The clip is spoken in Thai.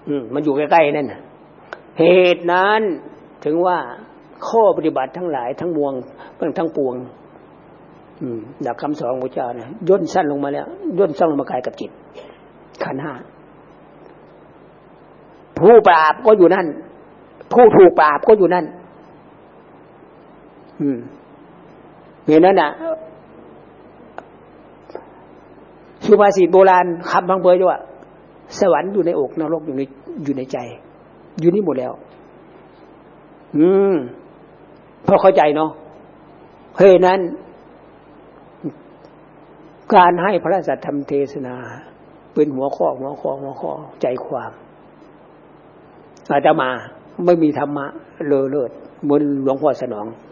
มันอยู่ใกล้ๆนั่นน่ะเหตุนั้นถึงว่าข้อปฏิบัติทั้งหลายทั้งมวงทั้งปวงหลักคำสอนของพระเจ้านะย่นสั้นลงมาแล้วย่นสั้นลงมากายกับจิตขันธ์ห้าผู้ปราบก็อยู่นั่นผู้ถูกปราบก็อยู่นั่นเห็นนั้นน่ะสุภาษิตโบราณคำพังเพยว่าสวรรค์อยู่ในอกนรกอยู่ในใจอยู่นี่หมดแล้วพอเข้าใจเนาะเฮ้ยนั้นการให้พระสัทธรรมเทศนาเป็นหัวข้อใจความอาตมาไม่มีธรรมะเลอเลิศเหมือนหลวงพ่อสนอง